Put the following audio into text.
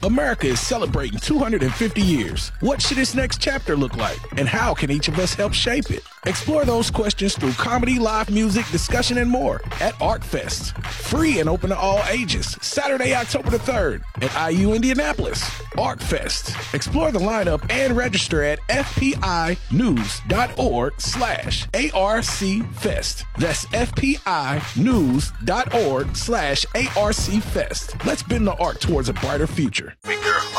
America is celebrating 250 years. What should its next chapter look like? And how can each of us help shape it? Explore those questions through comedy, live music, discussion, and more at ArcFest. Free and open to all ages. Saturday, October the 3rd at IU Indianapolis. ArcFest. Explore the lineup and register at fpinews.org/ARCFest. That's fpinews.org/ARCFest. Let's bend the arc towards a brighter future.